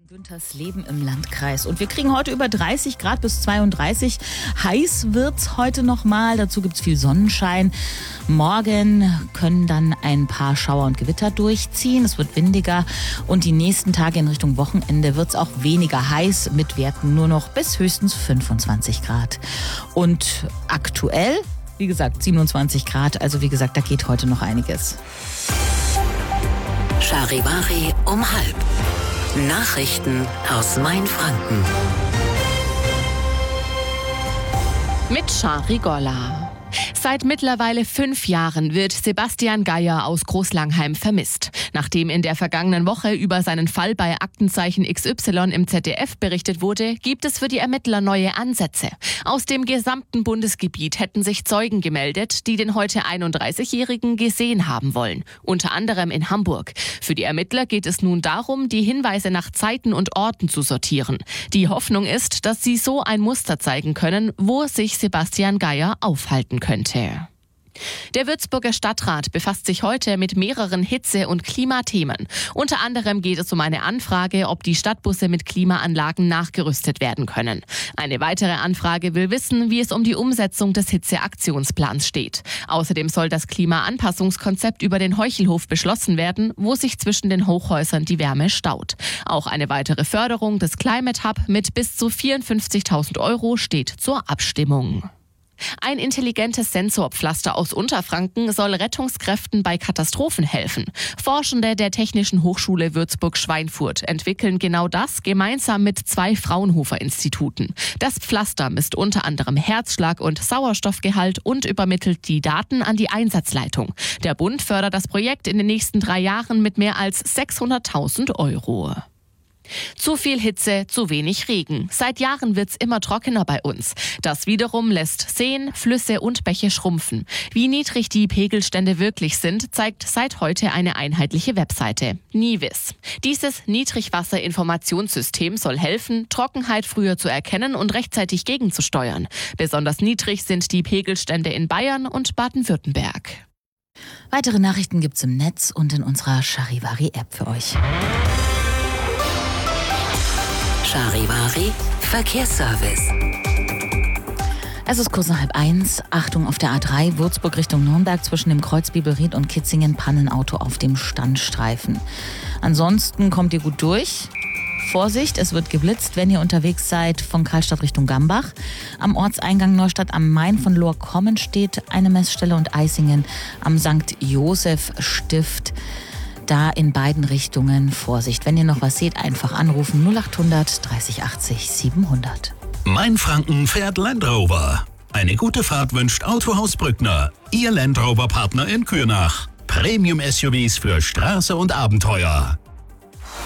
Günthers Leben im Landkreis. Und wir kriegen heute über 30 Grad bis 32. Heiß wird's heute nochmal. Dazu gibt's viel Sonnenschein. Morgen können dann ein paar Schauer und Gewitter durchziehen. Es wird windiger. Und die nächsten Tage in Richtung Wochenende wird's auch weniger heiß mit Werten nur noch bis höchstens 25 Grad. Und aktuell, wie gesagt, 27 Grad. Also wie gesagt, da geht heute noch einiges. Charivari um 12:30. Nachrichten aus Mainfranken. Mit Shari Golla. Seit mittlerweile 5 Jahren wird Sebastian Geier aus Großlangheim vermisst. Nachdem in der vergangenen Woche über seinen Fall bei Aktenzeichen XY im ZDF berichtet wurde, gibt es für die Ermittler neue Ansätze. Aus dem gesamten Bundesgebiet hätten sich Zeugen gemeldet, die den heute 31-Jährigen gesehen haben wollen. Unter anderem in Hamburg. Für die Ermittler geht es nun darum, die Hinweise nach Zeiten und Orten zu sortieren. Die Hoffnung ist, dass sie so ein Muster zeigen können, wo sich Sebastian Geier aufhalten könnte. Der Würzburger Stadtrat befasst sich heute mit mehreren Hitze- und Klimathemen. Unter anderem geht es um eine Anfrage, ob die Stadtbusse mit Klimaanlagen nachgerüstet werden können. Eine weitere Anfrage will wissen, wie es um die Umsetzung des Hitzeaktionsplans steht. Außerdem soll das Klimaanpassungskonzept über den Heuchelhof beschlossen werden, wo sich zwischen den Hochhäusern die Wärme staut. Auch eine weitere Förderung des Climate Hub mit bis zu 54.000 € steht zur Abstimmung. Ein intelligentes Sensorpflaster aus Unterfranken soll Rettungskräften bei Katastrophen helfen. Forschende der Technischen Hochschule Würzburg-Schweinfurt entwickeln genau das gemeinsam mit 2 Fraunhofer-Instituten. Das Pflaster misst unter anderem Herzschlag und Sauerstoffgehalt und übermittelt die Daten an die Einsatzleitung. Der Bund fördert das Projekt in den nächsten 3 Jahren mit mehr als 600.000 €. Zu viel Hitze, zu wenig Regen. Seit Jahren wird's immer trockener bei uns. Das wiederum lässt Seen, Flüsse und Bäche schrumpfen. Wie niedrig die Pegelstände wirklich sind, zeigt seit heute eine einheitliche Webseite, NIWIS. Dieses Niedrigwasserinformationssystem soll helfen, Trockenheit früher zu erkennen und rechtzeitig gegenzusteuern. Besonders niedrig sind die Pegelstände in Bayern und Baden-Württemberg. Weitere Nachrichten gibt's im Netz und in unserer Charivari-App für euch. Charivari Verkehrsservice. Es ist kurz nach 12:30. Achtung auf der A3 Würzburg Richtung Nürnberg zwischen dem Kreuz Biberried und Kitzingen Pannenauto auf dem Standstreifen. Ansonsten kommt ihr gut durch. Vorsicht, es wird geblitzt, wenn ihr unterwegs seid von Karlstadt Richtung Gambach. Am Ortseingang Neustadt am Main von Lohrkommen steht eine Messstelle und Eisingen am St. Josef Stift. Da in beiden Richtungen Vorsicht. Wenn ihr noch was seht, einfach anrufen 0800 30 80 700. Mainfranken fährt Land Rover. Eine gute Fahrt wünscht Autohaus Brückner. Ihr Land Rover Partner in Kürnach. Premium-SUVs für Straße und Abenteuer.